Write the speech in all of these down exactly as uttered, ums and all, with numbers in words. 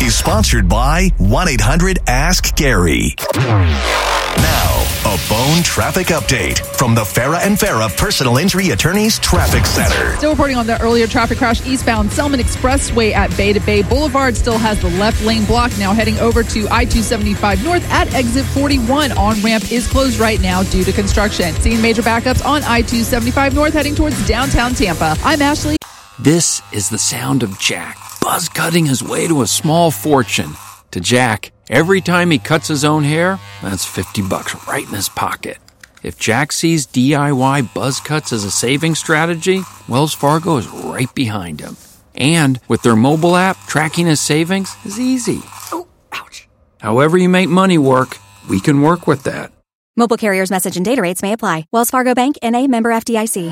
is sponsored by one eight hundred ask Gary. Now, a phone traffic update from the Farah and Farah Personal Injury Attorneys Traffic Center. Still reporting on the earlier traffic crash eastbound Selman Expressway at Bay to Bay Boulevard. Still has the left lane blocked. Now heading over to I two seventy-five North at exit forty-one. On-ramp is closed right now due to construction. Seeing major backups on I two seventy-five North heading towards downtown Tampa. I'm Ashley. This is the sound of Jack, buzz cutting his way to a small fortune. To Jack, every time he cuts his own hair, that's fifty bucks right in his pocket. If Jack sees D I Y buzz cuts as a saving strategy, Wells Fargo is right behind him. And with their mobile app, tracking his savings is easy. Oh, ouch. However you make money work, we can work with that. Mobile carriers' message and data rates may apply. Wells Fargo Bank, N A, member F D I C.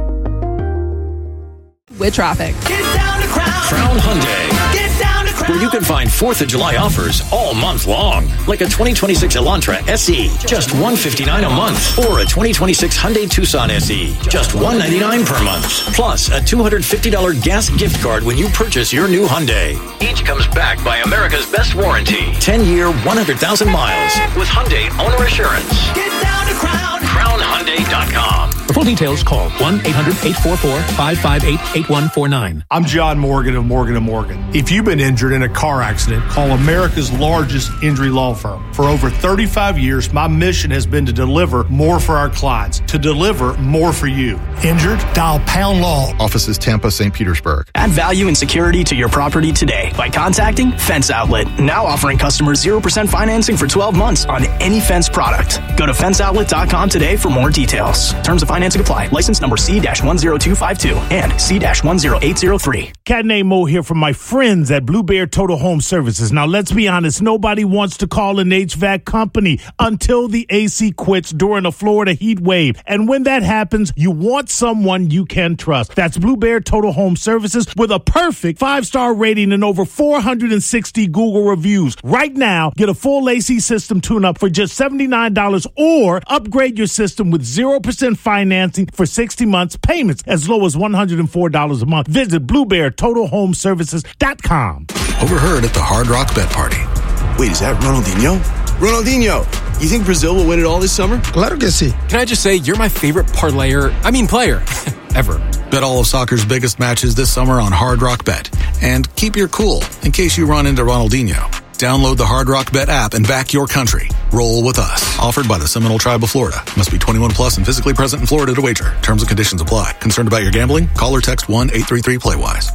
With traffic. Get down to Crown. Crown Hyundai. Get down to Crown. Where you can find fourth of July offers all month long. Like a twenty twenty-six Elantra S E, just one hundred fifty-nine dollars a month. Or a twenty twenty-six Hyundai Tucson S E, just one hundred ninety-nine dollars per month. Plus a two hundred fifty dollars gas gift card when you purchase your new Hyundai. Each comes backed by America's best warranty. ten-year, one hundred thousand miles with Hyundai Owner Assurance. Get down to Crown. crown hyundai dot com. For full details, call one eight hundred eight four four five five eight eight one four nine. I'm John Morgan of Morgan and Morgan. If you've been injured in a car accident, call America's largest injury law firm. For over thirty-five years, my mission has been to deliver more for our clients, to deliver more for you. Injured? Dial Pound Law. Offices Tampa, Saint Petersburg. Add value and security to your property today by contacting Fence Outlet. Now offering customers zero percent financing for twelve months on any Fence product. Go to fence outlet dot com today for more details. Terms of financing apply. License number C one zero two five two and C one zero eight zero three. Cat named Mo here from my friends at Blue Bear Total Home Services. Now, let's be honest. Nobody wants to call an H V A C company until the A C quits during a Florida heat wave. And when that happens, you want someone you can trust. That's Blue Bear Total Home Services with a perfect five-star rating and over four hundred sixty Google reviews. Right now, get a full A C system tune-up for just seventy-nine dollars or upgrade your system with zero percent financing for sixty months, payments as low as one hundred four dollars a month. Visit blue bear total home services dot com. Overheard at the Hard Rock Bet Party. Wait, is that Ronaldinho? Ronaldinho, you think Brazil will win it all this summer? Claro que sí. Can I just say, you're my favorite parlayer, I mean player, ever. Bet all of soccer's biggest matches this summer on Hard Rock Bet. And keep your cool in case you run into Ronaldinho. Download the Hard Rock Bet app and back your country. Roll with us. Offered by the Seminole Tribe of Florida. Must be twenty-one plus and physically present in Florida to wager. Terms and conditions apply. Concerned about your gambling? Call or text one eight three three play wise.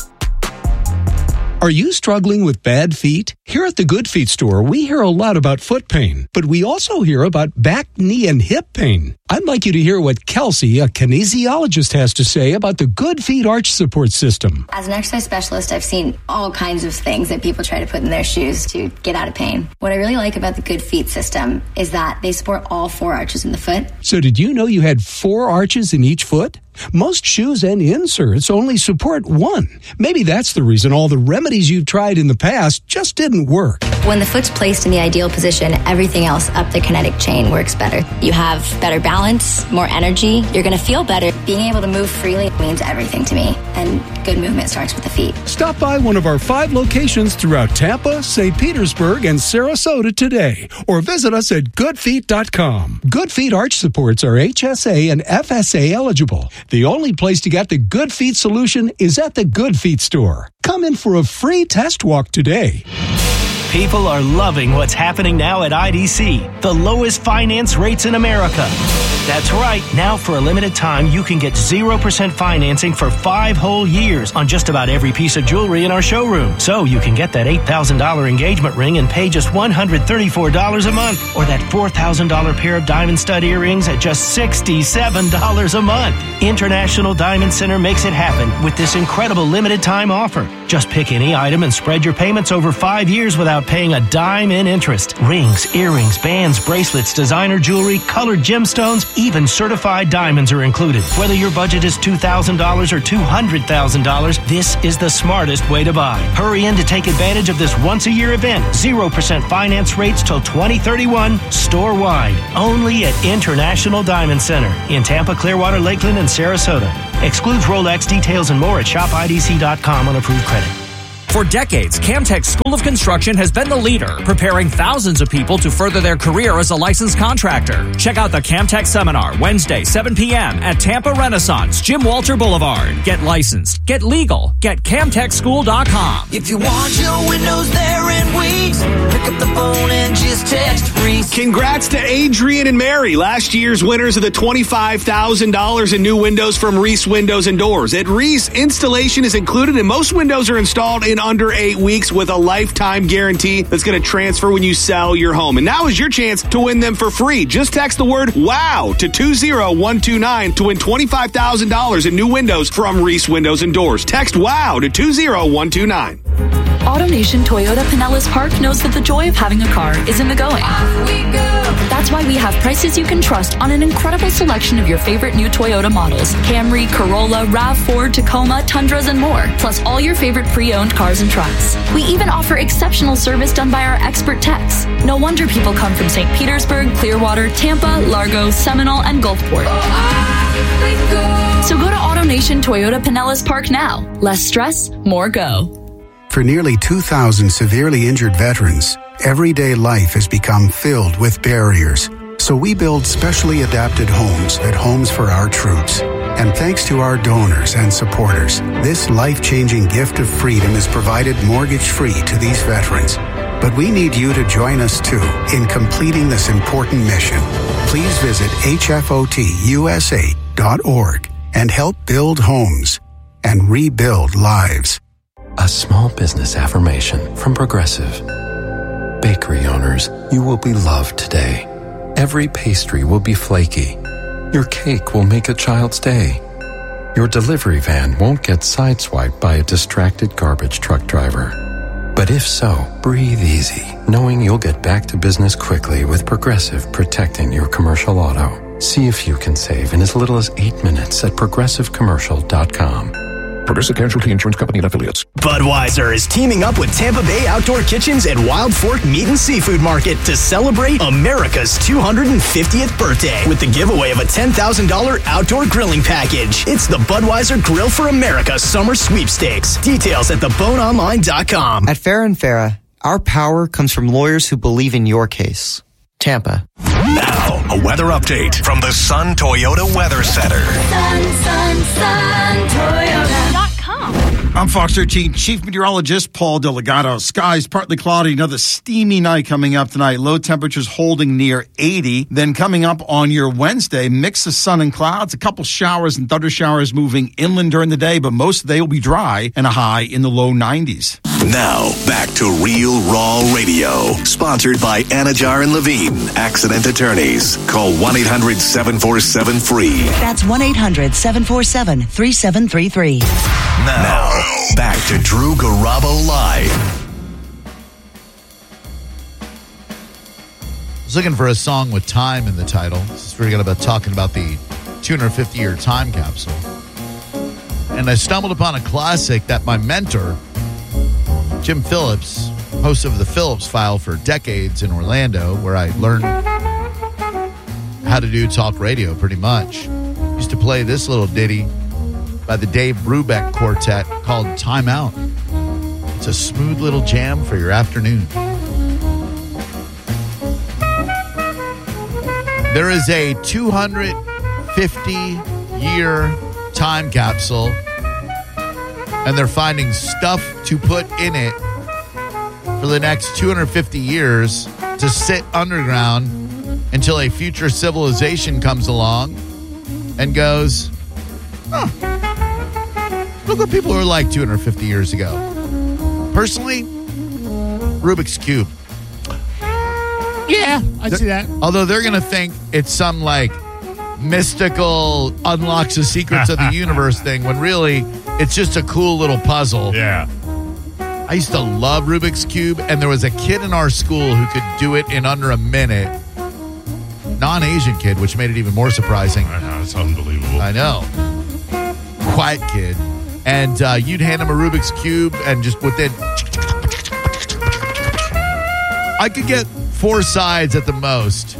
Are you struggling with bad feet? Here at the Good Feet store, we hear a lot about foot pain, but we also hear about back, knee, and hip pain. I'd like you to hear what Kelsey, a kinesiologist, has to say about the Good Feet Arch Support System. As an exercise specialist, I've seen all kinds of things that people try to put in their shoes to get out of pain. What I really like about the Good Feet system is that they support all four arches in the foot. So did you know you had four arches in each foot? Most shoes and inserts only support one. Maybe that's the reason all the remedies you've tried in the past just didn't work. When the foot's placed in the ideal position, everything else up the kinetic chain works better. You have better balance, more energy. You're going to feel better. Being able to move freely means everything to me. And good movement starts with the feet. Stop by one of our five locations throughout Tampa, Saint Petersburg, and Sarasota today. Or visit us at good feet dot com. Good Feet Arch Supports are H S A and F S A eligible. The only place to get the Good Feet solution is at the Good Feet store. Come in for a free test walk today. People are loving what's happening now at I D C, the lowest finance rates in America. That's right. Now, for a limited time, you can get zero percent financing for five whole years on just about every piece of jewelry in our showroom. So you can get that eight thousand dollars engagement ring and pay just one hundred thirty-four dollars a month, or that four thousand dollars pair of diamond stud earrings at just sixty-seven dollars a month. International Diamond Center makes it happen with this incredible limited time offer. Just pick any item and spread your payments over five years without paying a dime in interest. Rings, earrings, bands, bracelets, designer jewelry, colored gemstones, even certified diamonds are included. Whether your budget is two thousand dollars or two hundred thousand dollars, this is the smartest way to buy. Hurry in to take advantage of this once-a-year event. zero percent finance rates till twenty thirty-one, store-wide. Only at International Diamond Center in Tampa, Clearwater, Lakeland, and Sarasota. Excludes Rolex. Details and more at shop I D C dot com on approved credit. For decades, Camtech School of Construction has been the leader, preparing thousands of people to further their career as a licensed contractor. Check out the Camtech Seminar Wednesday, seven p.m. at Tampa Renaissance, Jim Walter Boulevard. Get licensed, get legal, get camtech school dot com. If you want your windows there in weeks, pick up the phone and just text Reese. Congrats to Adrian and Mary, last year's winners of the twenty-five thousand dollars in new windows from Reese Windows and Doors. At Reese, installation is included and most windows are installed in under eight weeks with a lifetime guarantee that's going to transfer when you sell your home. And now is your chance to win them for free. Just text the word WOW to two zero one two nine to win twenty-five thousand dollars in new windows from Reese Windows and Doors. Text WOW to two zero one two nine. AutoNation Toyota Pinellas Park knows that the joy of having a car is in the going. That's why we have prices you can trust on an incredible selection of your favorite new Toyota models. Camry, Corolla, RAV four, Tacoma, Tundras, and more. Plus all your favorite pre-owned cars and trucks. We even offer exceptional service done by our expert techs. No wonder people come from Saint Petersburg, Clearwater, Tampa, Largo, Seminole, and Gulfport. So go to AutoNation Toyota Pinellas Park now. Less stress, more go. For nearly two thousand severely injured veterans, everyday life has become filled with barriers. So we build specially adapted homes at Homes for Our Troops. And thanks to our donors and supporters, this life-changing gift of freedom is provided mortgage-free to these veterans. But we need you to join us, too, in completing this important mission. Please visit H F O T U S A dot org and help build homes and rebuild lives. A small business affirmation from Progressive. Bakery owners, you will be loved today. Every pastry will be flaky. Your cake will make a child's day. Your delivery van won't get sideswiped by a distracted garbage truck driver. But if so, breathe easy, knowing you'll get back to business quickly with Progressive protecting your commercial auto. See if you can save in as little as eight minutes at progressive commercial dot com. Progressive Casualty Insurance Company and Affiliates. Budweiser is teaming up with Tampa Bay Outdoor Kitchens and Wild Fork Meat and Seafood Market to celebrate America's two hundred fiftieth birthday with the giveaway of a ten thousand dollars outdoor grilling package. It's the Budweiser Grill for America Summer Sweepstakes. Details at the bone online dot com. At Farah and Farah, our power comes from lawyers who believe in your case. Tampa. Now, a weather update from the Sun Toyota Weather Center. Sun, sun, sun, Toyota dot com. I'm Fox thirteen Chief Meteorologist Paul Delgado. Skies partly cloudy, another steamy night coming up tonight. Low temperatures holding near eighty. Then coming up on your Wednesday, mix of sun and clouds. A couple showers and thunder showers moving inland during the day, but most of the day will be dry and a high in the low nineties. Now, back to Real Raw Radio. Sponsored by Anajar and Levine, Accident Attorneys. Call one eight hundred seven four seven free. That's one eight hundred seven four seven three seven three three. Now, now, back to Drew Garabo Live. I was looking for a song with time in the title. Since we got about talking about the two hundred fifty year time capsule. And I stumbled upon a classic that my mentor, Jim Phillips, host of the Phillips File for decades in Orlando, where I learned how to do talk radio pretty much, used to play this little ditty by the Dave Brubeck Quartet called Time Out. It's a smooth little jam for your afternoon. There is a two hundred fifty year time capsule, and they're finding stuff to put in it for the next two hundred fifty years to sit underground until a future civilization comes along and goes, huh, look what people were like two hundred fifty years ago. Personally, Rubik's Cube. Yeah, I see that. Although they're going to think it's some like mystical unlocks the secrets of the universe thing, when really it's just a cool little puzzle. Yeah. I used to love Rubik's Cube, and there was a kid in our school who could do it in under a minute. Non-Asian kid, which made it even more surprising. I know, it's unbelievable. I know. Quiet kid. And uh, you'd hand him a Rubik's Cube, and just within... I could get four sides at the most.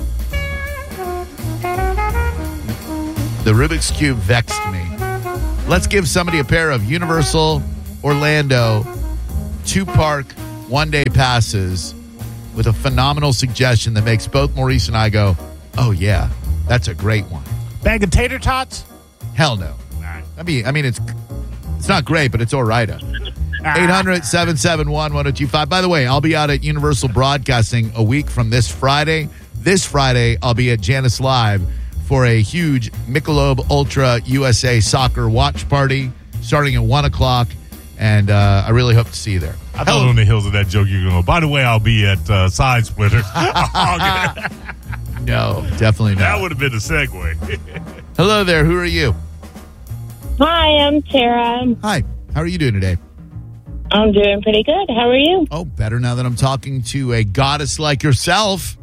The Rubik's Cube vexed me. Let's give somebody a pair of Universal Orlando two park one day passes with a phenomenal suggestion that makes both Maurice and I go, oh yeah, that's a great one. Bag of tater tots? Hell no. I mean, I mean, it's it's not great, but it's all right. eight hundred, seven seven one, one oh two five. By the way, I'll be out at Universal Broadcasting a week from this Friday. This Friday, I'll be at Janus Live for a huge Michelob Ultra U S A soccer watch party starting at one o'clock, and uh, I really hope to see you there. I thought on the heels of that joke you were going to go, by the way, I'll be at uh, Side Splitters. No, definitely not. That would have been the segue. Hello there. Who are you? Hi, I'm Tara. Hi. How are you doing today? I'm doing pretty good. How are you? Oh, better now that I'm talking to a goddess like yourself.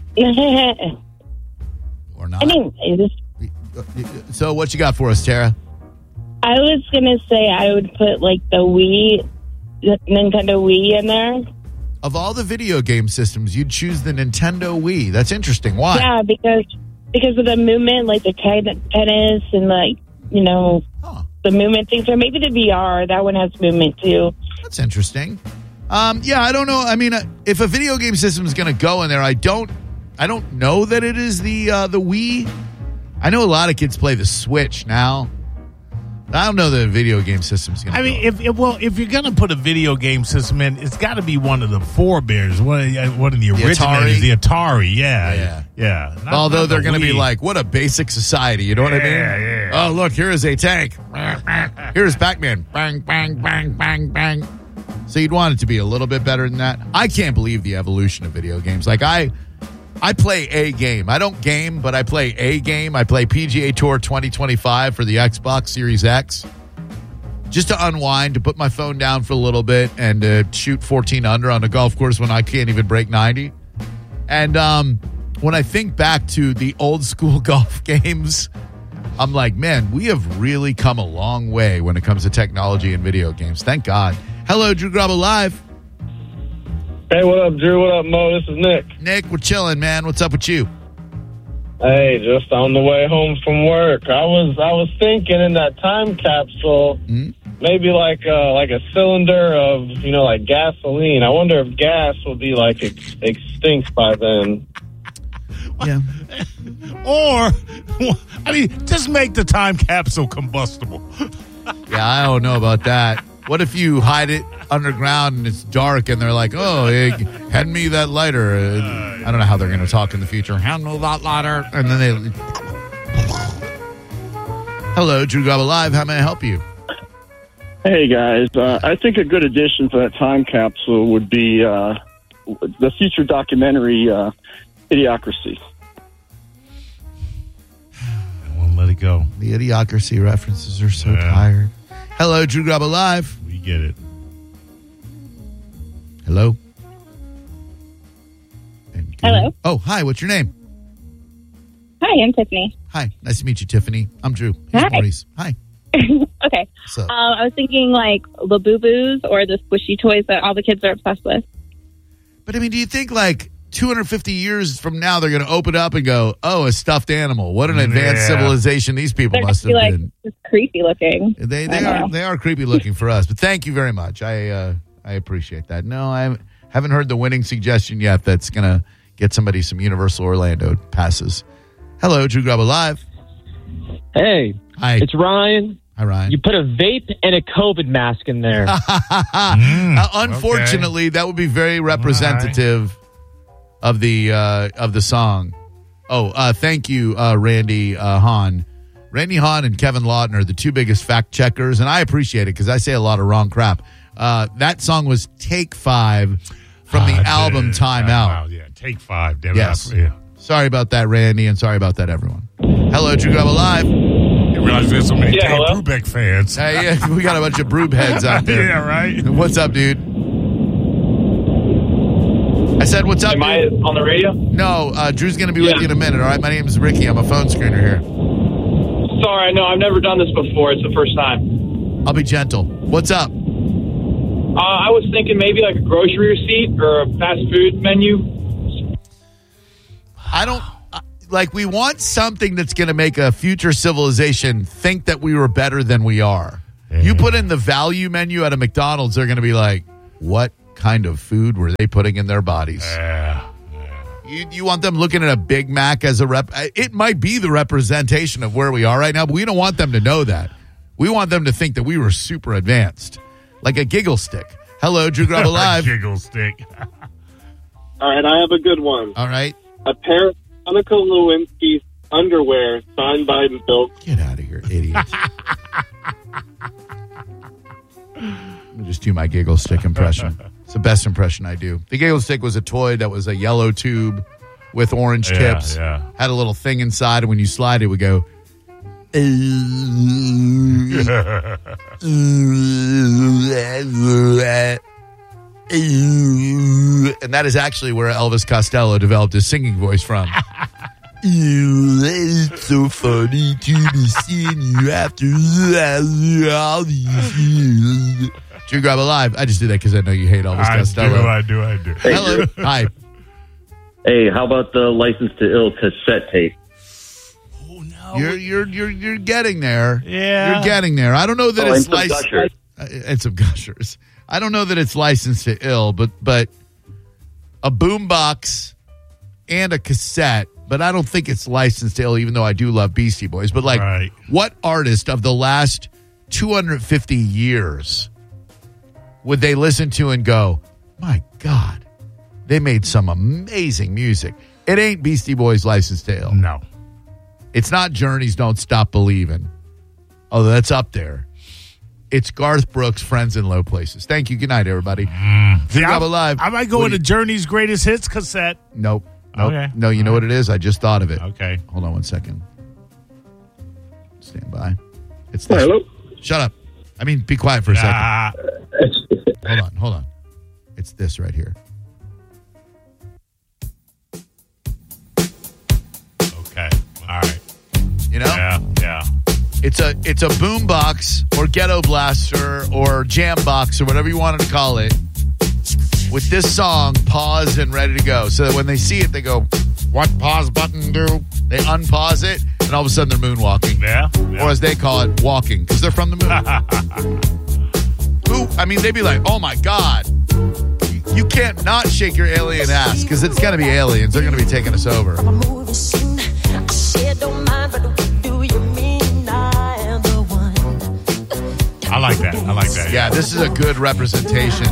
Or not. I mean, it's, so what you got for us, Tara? I was going to say I would put like the Wii, the Nintendo Wii in there. Of all the video game systems, you'd choose the Nintendo Wii. That's interesting. Why? Yeah, because because of the movement, like the ten- tennis and like, you know, huh. the movement things. Or maybe the V R. That one has movement too. That's interesting. Um, yeah, I don't know. I mean, uh, if a video game system is going to go in there, I don't I don't know that it is the uh, the Wii. I know a lot of kids play the Switch now. I don't know that a video game system's going to I mean, if, if well, if you're going to put a video game system in, it's got to be one of the forebears. One of the, one of the, the originators, Atari. the Atari. Yeah, yeah, yeah. Not, Although not they're the going to be Wii. like, what a basic society. You know what yeah, I mean? Yeah. Oh, look, here is a tank. Here is Pac-Man. Bang, bang, bang, bang, bang. So you'd want it to be a little bit better than that. I can't believe the evolution of video games. Like I, I play a game. I don't game, but I play a game. I play P G A Tour twenty twenty-five for the Xbox Series X. Just to unwind, to put my phone down for a little bit and to shoot fourteen under on a golf course when I can't even break ninety. And um, when I think back to the old school golf games, I'm like, man, we have really come a long way when it comes to technology and video games. Thank God. Hello, Drew Grubba Live. Hey, what up, Drew? What up, Mo? This is Nick. Nick, we're chilling, man. What's up with you? Hey, just on the way home from work. I was I was thinking in that time capsule, mm-hmm. maybe like a, like a cylinder of, you know, like gasoline. I wonder if gas will be like ex- extinct by then. Yeah. Or, I mean, just make the time capsule combustible. Yeah, I don't know about that. What if you hide it underground and it's dark and they're like, oh, hey, hand me that lighter. Uh, I don't know how they're going to talk in the future. Hand me that lighter. And then they... Hello, Drew Grubba Live. How may I help you? Hey, guys. Uh, I think a good addition for that time capsule would be uh, the future documentary, uh, Idiocracy. I won't let it go. The Idiocracy references are so yeah. tired. Hello, Drew Grubba Live. We get it. Hello. Hello. Oh, hi. What's your name? Hi, I'm Tiffany. Hi. Nice to meet you, Tiffany. I'm Drew. He's Hi. Maurice. Hi. Okay. Um, I was thinking like the Boo Boos or the squishy toys that all the kids are obsessed with. But, I mean, do you think, like, two hundred fifty years from now, they're going to open up and go, oh, a stuffed animal. What an advanced Yeah. civilization these people They're must have be like, been. just creepy looking. They they I are know. they are creepy looking for us. But thank you very much. I uh, I appreciate that. No, I haven't heard the winning suggestion yet that's going to get somebody some Universal Orlando passes. Hello, Drew Grubba Live. Hey. Hi. It's Ryan. Hi, Ryan. You put a vape and a COVID mask in there. mm, uh, unfortunately, okay. that would be very representative of the uh, of the song. Oh, uh, thank you, uh, Randy uh, Hahn. Randy Hahn and Kevin Lawton are the two biggest fact checkers, and I appreciate it because I say a lot of wrong crap. Uh, that song was Take Five from the uh, album Time, Time Out. Out. Yeah, Take Five. Damn yes. It. Yeah. Sorry about that, Randy, and sorry about that, everyone. Hello, Drew Grubba Live. You realize there's so many Yeah, Dave hello? Brubeck fans. Hey, yeah, we got a bunch of Brube heads out there. Yeah, right? What's up, dude? I said, what's up, Am dude? I on the radio? No, uh, Drew's going to be Yeah. with you in a minute, all right? My name is Ricky. I'm a phone screener here. Sorry, no, I've never done this before. It's the first time. I'll be gentle. What's up? Uh, I was thinking maybe like a grocery receipt or a fast food menu. I don't... uh, Like, we want something that's going to make a future civilization think that we were better than we are. Yeah. You put in the value menu at a McDonald's, they're going to be like, what kind of food were they putting in their bodies? Yeah. You, you want them looking at a Big Mac as a rep? It might be the representation of where we are right now, but we don't want them to know that. We want them to think that we were super advanced, like a giggle stick. Hello, Drew Grub Alive. Giggle stick. All right, I have a good one. All right. A pair of Monica Lewinsky's underwear signed by Bill. Get out of here, idiot. Let me just do my giggle stick impression. It's the best impression I do. The giggle stick was a toy that was a yellow tube with orange Yeah, tips. yeah. Had a little thing inside, and when you slide, it would go. And that is actually where Elvis Costello developed his singing voice from. It's so funny to be seeing you after all these years. Drew Grub Alive. I just did that because I know you hate Elvis I Costello. do, I do, I do. Hey, Hello. Drew. Hi. Hey, how about the License to Ill cassette tape? You're you're you're you're getting there. Yeah. You're getting there. I don't know that Oh, it's and some licensed. gushers. And some gushers. I don't know that it's licensed to ill, but but a boombox and a cassette. But I don't think it's licensed to ill, even though I do love Beastie Boys. But like, Right. what artist of the last two hundred fifty years would they listen to and go, "My God, they made some amazing music"? It ain't Beastie Boys licensed to ill. No. It's not Journey's Don't Stop Believing. Although that's up there. It's Garth Brooks' Friends in Low Places. Thank you. Good night, everybody. Mm. Drew Grub Alive. I might go What into do Journey's Greatest Hits cassette. you- Nope. Nope. Okay. No, you know what it is? I just thought of it. Okay. Hold on one second. Stand by. It's this. Hello? Shut up. I mean, be quiet for a Ah. second. Hold on. Hold on. It's this right here. Okay. All right. You know? Yeah, yeah. It's a it's a boombox or ghetto blaster or jam box or whatever you wanted to call it, with this song paused and ready to go, so that when they see it, they go, "What pause button do?" They unpause it, and all of a sudden they're moonwalking. Yeah. yeah. Or as they call it, walking, because they're from the moon. Who? I mean, they'd be like, "Oh my God, you, you can't not shake your alien ass," because it's gonna be aliens. They're gonna be taking us over. I like that. I like that. Yeah, this is a good representation.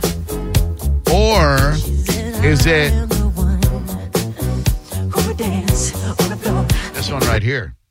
Or is it this one right here?